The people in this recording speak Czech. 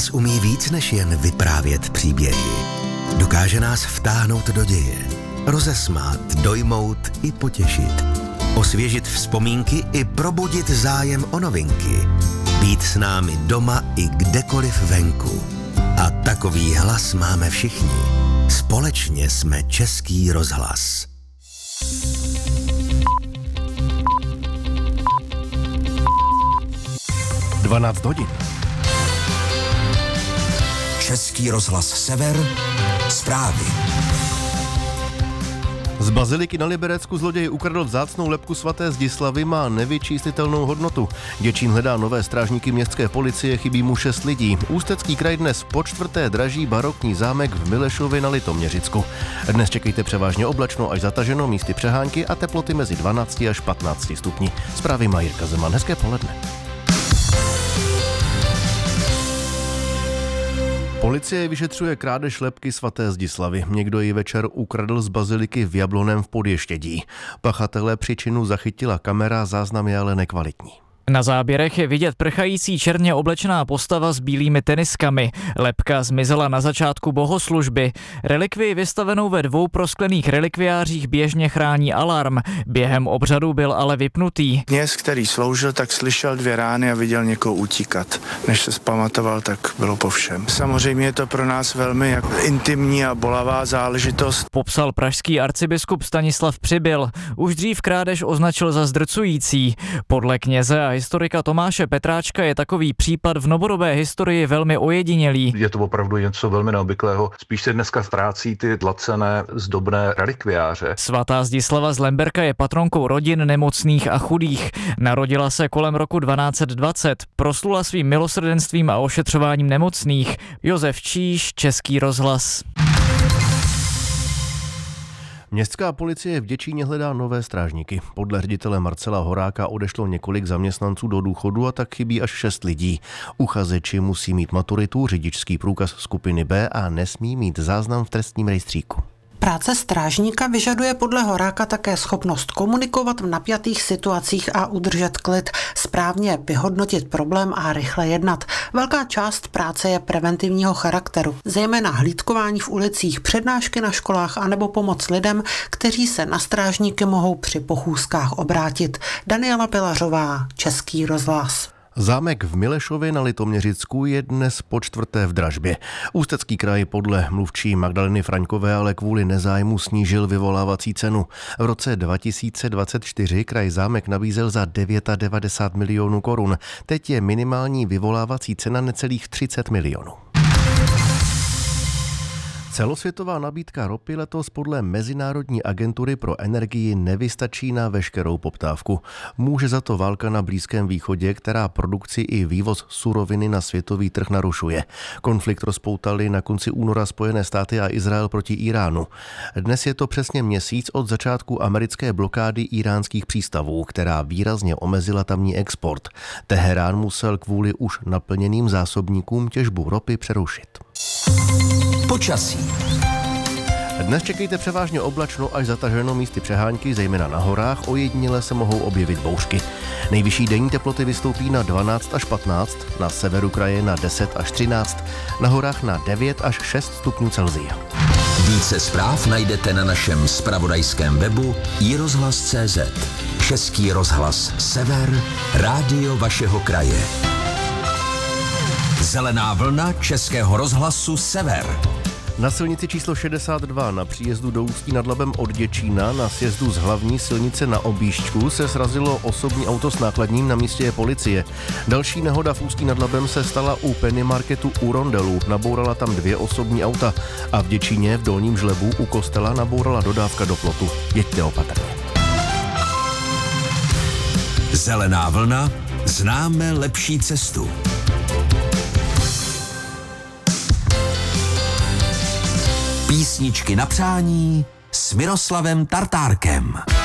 rozhlas umí víc než jen vyprávět příběhy. Dokáže nás vtáhnout do děje, rozesmát, dojmout i potěšit, osvěžit vzpomínky i probudit zájem o novinky, být s námi doma i kdekoliv venku. A takový hlas máme všichni. Společně jsme Český rozhlas. Dvanáct hodin. Český rozhlas Sever. Zprávy. Z baziliky na Liberecku zloděj ukradl vzácnou lebku svaté Zdislavy, má nevyčíslitelnou hodnotu. Děčín hledá nové strážníky městské policie, chybí mu 6 lidí. Ústecký kraj dnes po čtvrté draží barokní zámek v Milešově na Litoměřicku. Dnes čekejte převážně oblačno až zataženo, místy přehánky a teploty mezi 12 až 15 stupni. Zprávy má Jirka Zeman. Hezké poledne. Policie vyšetřuje krádež lebky svaté Zdislavy. Někdo ji večer ukradl z baziliky v Jabloném v Podještědí. Pachatele při činu zachytila kamera, záznam je ale nekvalitní. Na záběrech je vidět prchající černě oblečená postava s bílými teniskami. Lebka zmizela na začátku bohoslužby. Relikvii vystavenou ve 2 prosklených relikviářích běžně chrání alarm. Během obřadu byl ale vypnutý. Kněz, který sloužil, tak slyšel 2 rány a viděl někoho utíkat. Než se zpamatoval, tak bylo po všem. Samozřejmě je to pro nás velmi intimní a bolavá záležitost. Popsal pražský arcibiskup Stanislav Přibyl. Už dřív krádež označil za zdrcující. Podle kněze a historika Tomáše Petráčka je takový případ v novodobé historii velmi ojedinělý. Je to opravdu něco velmi neobvyklého. Spíš se dneska ztrácí ty dlacené zdobné relikviáře. Svatá Zdislava z Lemberka je patronkou rodin nemocných a chudých. Narodila se kolem roku 1220. Proslula svým milosrdenstvím a ošetřováním nemocných. Josef Číš, Český rozhlas. Městská policie v Děčíně hledá nové strážníky. Podle ředitele Marcela Horáka odešlo několik zaměstnanců do důchodu a tak chybí až 6 lidí. Uchazeči musí mít maturitu, řidičský průkaz skupiny B a nesmí mít záznam v trestním rejstříku. Práce strážníka vyžaduje podle Horáka také schopnost komunikovat v napjatých situacích a udržet klid, správně vyhodnotit problém a rychle jednat. Velká část práce je preventivního charakteru, zejména hlídkování v ulicích, přednášky na školách anebo pomoc lidem, kteří se na strážníky mohou při pochůzkách obrátit. Daniela Pilařová, Český rozhlas. Zámek v Milešově na Litoměřicku je dnes po čtvrté v dražbě. Ústecký kraj podle mluvčí Magdaleny Fraňkové ale kvůli nezájmu snížil vyvolávací cenu. V roce 2024 kraj zámek nabízel za 99 milionů korun. Teď je minimální vyvolávací cena necelých 30 milionů. Celosvětová nabídka ropy letos podle Mezinárodní agentury pro energii nevystačí na veškerou poptávku. Může za to válka na Blízkém východě, která produkci i vývoz suroviny na světový trh narušuje. Konflikt rozpoutali na konci února Spojené státy a Izrael proti Iránu. Dnes je to přesně měsíc od začátku americké blokády iránských přístavů, která výrazně omezila tamní export. Teherán musel kvůli už naplněným zásobníkům těžbu ropy přerušit. Počasí. Dnes čekejte převážně oblačno až zataženo, místy přehánky, zejména na horách, ojediněle se mohou objevit bouřky. Nejvyšší denní teploty vystoupí na 12 až 15, na severu kraje na 10 až 13, na horách na 9 až 6 stupňů Celsia. Více zpráv najdete na našem zpravodajském webu iRozhlas.cz. Český rozhlas Sever, rádio vašeho kraje. Zelená vlna Českého rozhlasu Sever. Na silnici číslo 62 na příjezdu do Ústí nad Labem od Děčína na sjezdu z hlavní silnice na Objížďku se srazilo osobní auto s nákladním, na místě je policie. Další nehoda v Ústí nad Labem se stala u Penny Marketu u Rondelů. Nabourala tam 2 osobní auta a v Děčíně v Dolním Žlebu u kostela nabourala dodávka do plotu. Jeďte opatrně. Zelená vlna, známe lepší cestu. Písničky na přání s Miroslavem Tartárkem.